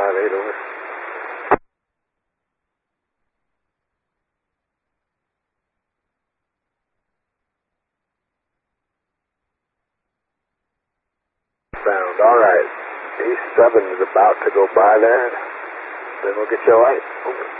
5-8 over. Sound, alright. East 7 is about to go by there. Then we'll get you a light. Over.